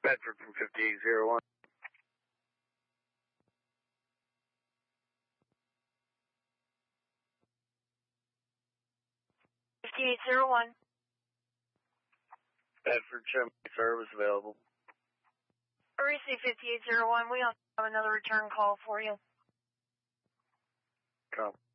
Bedford from 5801. 5801. Bedford, show me service available. Receive 5801. We also have another return call for you. Copy.